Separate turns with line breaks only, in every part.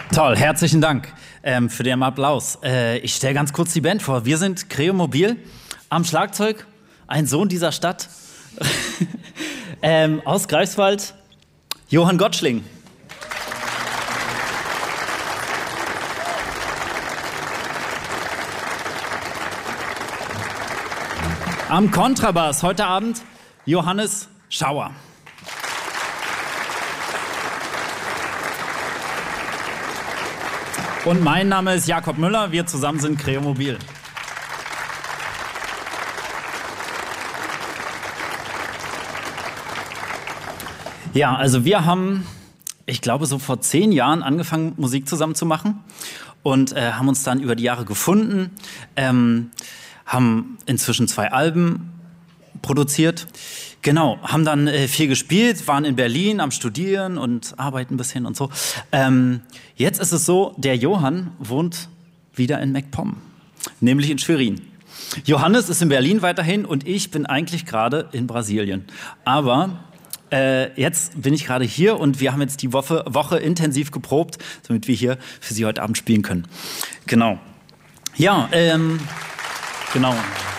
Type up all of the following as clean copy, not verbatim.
Toll, herzlichen Dank für den Applaus. Ich stelle ganz kurz die Band vor. Wir sind Kreomobil am Schlagzeug, ein Sohn dieser Stadt. Aus Greifswald, Johann Gottschling. Am Kontrabass heute Abend Johannes Schauer. Und mein Name ist Jakob Müller, wir zusammen sind Kreomobil. Ja, also wir haben, ich glaube, so vor 10 Jahren angefangen, Musik zusammen zu machen und haben uns dann über die Jahre gefunden, haben inzwischen 2 Alben produziert. Genau, haben dann viel gespielt, waren in Berlin am Studieren und arbeiten ein bisschen und so. Jetzt ist es so, der Johann wohnt wieder in MacPom, nämlich in Schwerin. Johannes ist in Berlin weiterhin und ich bin eigentlich gerade in Brasilien. Aber jetzt bin ich gerade hier und wir haben jetzt die Woche intensiv geprobt, damit wir hier für Sie heute Abend spielen können. Genau. Ja, genau.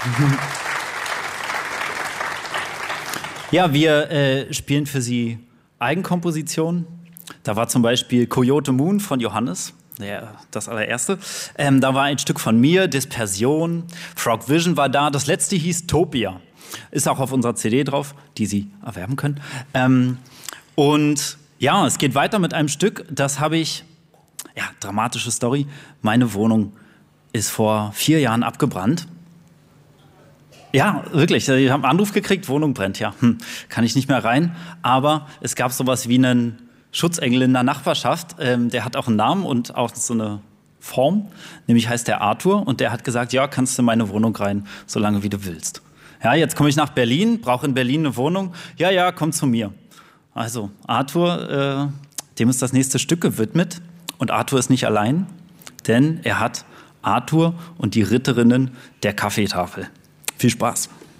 Ja, wir spielen für Sie Eigenkompositionen. Da war zum Beispiel Coyote Moon von Johannes, das allererste. Da war ein Stück von mir, Dispersion. Frog Vision war da. Das letzte hieß Topia. Ist auch auf unserer CD drauf, die Sie erwerben können. Und ja, es geht weiter mit einem Stück, das habe ich, ja, dramatische Story. Meine Wohnung ist vor 4 Jahren abgebrannt. Ja, wirklich. Ich habe einen Anruf gekriegt, Wohnung brennt. Ja, kann ich nicht mehr rein. Aber es gab sowas wie einen Schutzengel in der Nachbarschaft. Der hat auch einen Namen und auch so eine Form. Nämlich heißt der Arthur. Und der hat gesagt, ja, kannst du in meine Wohnung rein, solange wie du willst. Ja, jetzt komme ich nach Berlin, brauche in Berlin eine Wohnung. Ja, komm zu mir. Also Arthur, dem ist das nächste Stück gewidmet. Und Arthur ist nicht allein, denn er hat Arthur und die Ritterinnen der Kaffeetafel. Viel Spaß.